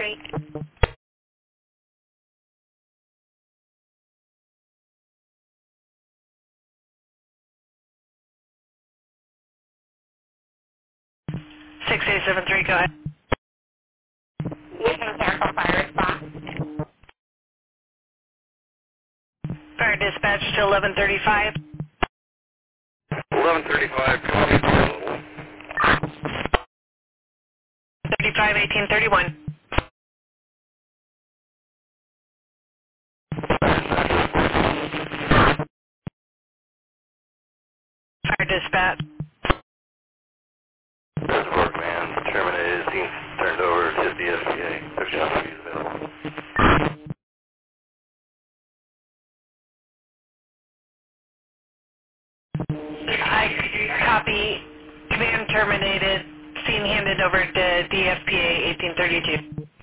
Street. 6873, go ahead. Mission Circle Fire Response. Fire dispatch to 1135. 1135, copy. 35 1831. Fire dispatch. Reservoir command terminated. Scene turned over to the SBA. Search and rescue is available. I copy. Command terminated. Scene handed over to DFPA 1832.